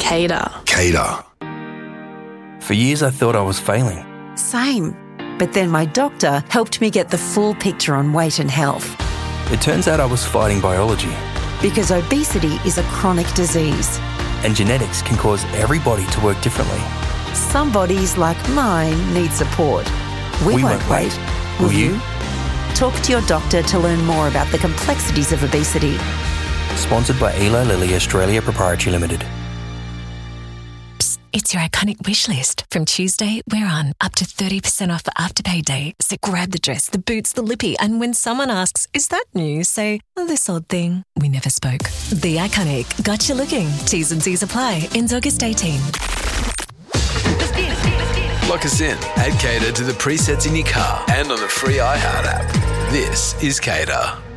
CADA. CADA. For years I thought I was failing. Same. But then my doctor helped me get the full picture on weight and health. It turns out I was fighting biology. Because obesity is a chronic disease. And genetics can cause every body to work differently. Some bodies, like mine, need support. We won't wait. Will you? Talk to your doctor to learn more about the complexities of obesity. Sponsored by Eli Lilly Australia Proprietary Limited. Psst, it's your iconic wish list. From Tuesday, we're on up to 30% off for Afterpay Day. So grab the dress, the boots, the lippy, and when someone asks, is that new? Say, this odd thing we never spoke. The Iconic got you looking. T's and C's apply. Ends August 18. Lock us in. Add CADA to the presets in your car and on the free iHeart app. This is CADA.